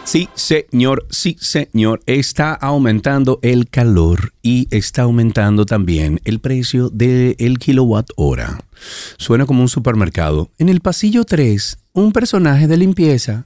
Sí, señor. Está aumentando el calor y está aumentando también el precio del kilowatt hora. Suena como un supermercado. En el pasillo 3, un personal de limpieza.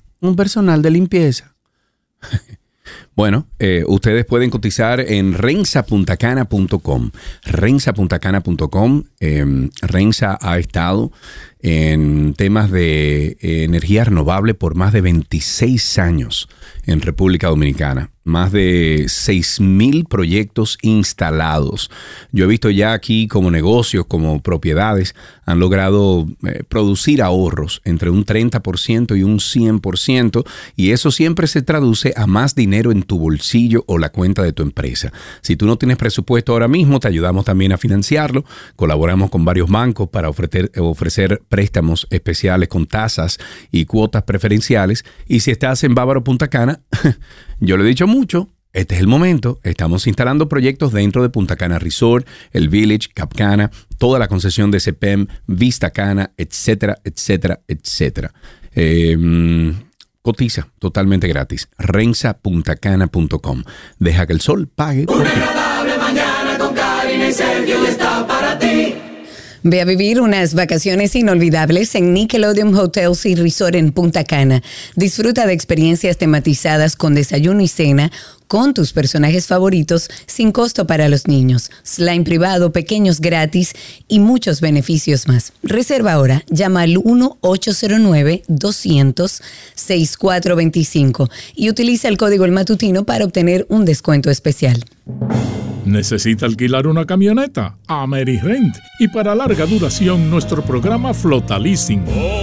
Bueno, ustedes pueden cotizar en rensapuntacana.com. Rensapuntacana.com. Rensa ha estado en temas de energía renovable por más de 26 años en República Dominicana. Más de 6,000 proyectos instalados. Yo he visto ya aquí como negocios, como propiedades, han logrado producir ahorros entre un 30% y un 100%, y eso siempre se traduce a más dinero en tu bolsillo o la cuenta de tu empresa. Si tú no tienes presupuesto ahora mismo, te ayudamos también a financiarlo. Colaboramos con varios bancos para ofrecer préstamos especiales con tasas y cuotas preferenciales. Y si estás en Bávaro Punta Cana, yo lo he dicho mucho, este es el momento. Estamos instalando proyectos dentro de Punta Cana Resort, el Village, Cap Cana, toda la concesión de CPEM, Vista Cana, etcétera, etcétera, etcétera. Cotiza totalmente gratis. rensapuntacana.com. Deja que el sol pague por ti. Una agradable mañana con Karina y Sergio está para ti. Ve a vivir unas vacaciones inolvidables en Nickelodeon Hotels y Resort en Punta Cana. Disfruta de experiencias tematizadas con desayuno y cena con tus personajes favoritos sin costo para los niños. Slime privado, pequeños gratis y muchos beneficios más. Reserva ahora. Llama al 1-809-200-6425 y utiliza el código El Matutino para obtener un descuento especial. ¿Necesita alquilar una camioneta? AmeriRent. Y para larga duración, nuestro programa Flota Leasing.